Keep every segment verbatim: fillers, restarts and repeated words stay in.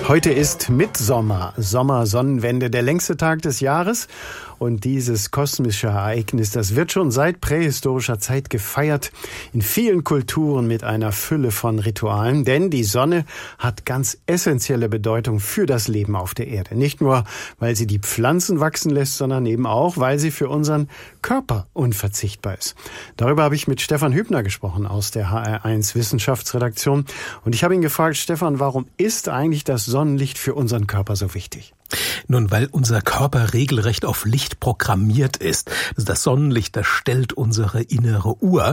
Heute ist Mittsommer, Sommersonnenwende, der längste Tag des Jahres. Und dieses kosmische Ereignis, das wird schon seit prähistorischer Zeit gefeiert, in vielen Kulturen mit einer Fülle von Ritualen. Denn die Sonne hat ganz essentielle Bedeutung für das Leben auf der Erde. Nicht nur, weil sie die Pflanzen wachsen lässt, sondern eben auch, weil sie für unseren Körper unverzichtbar ist. Darüber habe ich mit Stefan Hübner gesprochen aus der H R eins Wissenschaftsredaktion. Und ich habe ihn gefragt, Stefan, warum ist eigentlich das Sonnenlicht für unseren Körper so wichtig? Nun, weil unser Körper regelrecht auf Licht programmiert ist. Also das Sonnenlicht, das stellt unsere innere Uhr.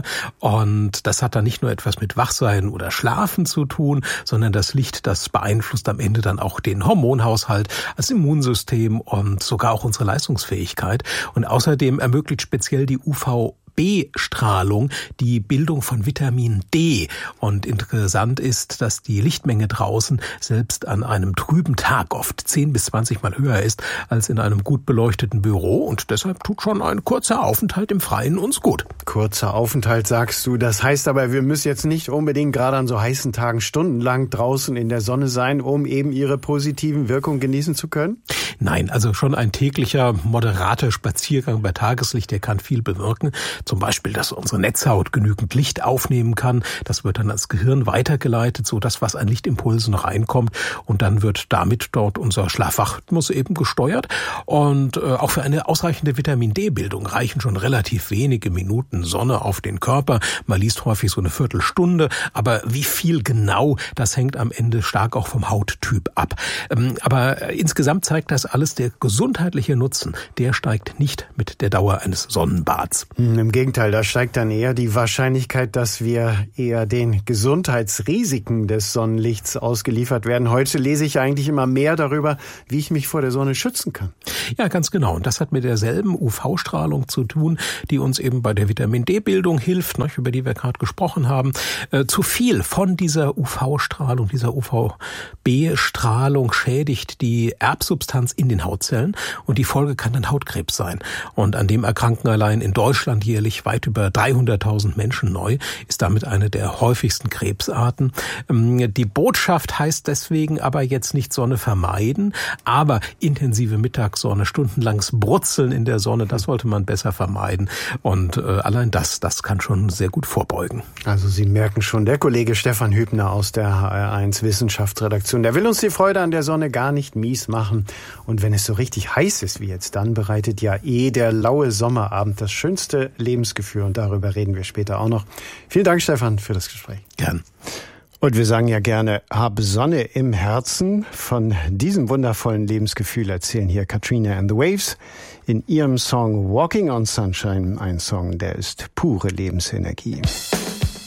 Und das hat dann nicht nur etwas mit Wachsein oder Schlafen zu tun, sondern das Licht, das beeinflusst am Ende dann auch den Hormonhaushalt, das Immunsystem und sogar auch unsere Leistungsfähigkeit. Und außerdem ermöglicht speziell die U V B-Strahlung die Bildung von Vitamin D. Und interessant ist, dass die Lichtmenge draußen selbst an einem trüben Tag oft zehn bis zwanzig Mal höher ist als in einem gut beleuchteten Büro. Und deshalb tut schon ein kurzer Aufenthalt im Freien uns gut. Kurzer Aufenthalt, sagst du. Das heißt aber, wir müssen jetzt nicht unbedingt gerade an so heißen Tagen stundenlang draußen in der Sonne sein, um eben ihre positiven Wirkungen genießen zu können? Nein, also schon ein täglicher, moderater Spaziergang bei Tageslicht, der kann viel bewirken. Zum Beispiel, dass unsere Netzhaut genügend Licht aufnehmen kann. Das wird dann ans Gehirn weitergeleitet, so dass was an Lichtimpulsen reinkommt. Und dann wird damit dort unser Schlaf-Wach-Rhythmus eben gesteuert. Und äh, auch für eine ausreichende Vitamin-D-Bildung reichen schon relativ wenige Minuten Sonne auf den Körper. Man liest häufig so eine Viertelstunde. Aber wie viel genau, das hängt am Ende stark auch vom Hauttyp ab. Ähm, aber insgesamt zeigt das alles, der gesundheitliche Nutzen, der steigt nicht mit der Dauer eines Sonnenbads. Hm, Im Gegenteil, da steigt dann eher die Wahrscheinlichkeit, dass wir eher den Gesundheitsrisiken des Sonnenlichts ausgeliefert werden. Heute lese ich eigentlich immer mehr darüber, wie ich mich vor der Sonne schützen kann. Ja, ganz genau. Und das hat mit derselben U V-Strahlung zu tun, die uns eben bei der Vitamin-D-Bildung hilft, ne, über die wir gerade gesprochen haben. Äh, zu viel von dieser U V-Strahlung, dieser U V B-Strahlung schädigt die Erbsubstanz in den Hautzellen und die Folge kann dann Hautkrebs sein. Und an dem erkranken allein in Deutschland jährlich weit über dreihunderttausend Menschen neu, ist damit eine der häufigsten Krebsarten. Die Botschaft heißt deswegen aber jetzt nicht Sonne vermeiden, aber intensive Mittagssonne, stundenlanges Brutzeln in der Sonne, das sollte man besser vermeiden. Und äh, allein das, das kann schon sehr gut vorbeugen. Also Sie merken schon, der Kollege Stefan Hübner aus der H R eins Wissenschaftsredaktion, der will uns die Freude an der Sonne gar nicht mies machen. Und wenn es so richtig heiß ist wie jetzt, dann bereitet ja eh der laue Sommerabend das schönste Lebensgefühl. Und darüber reden wir später auch noch. Vielen Dank, Stefan, für das Gespräch. Gern. Und wir sagen ja gerne, hab Sonne im Herzen. Von diesem wundervollen Lebensgefühl erzählen hier Katrina and the Waves in ihrem Song Walking on Sunshine. Ein Song, der ist pure Lebensenergie.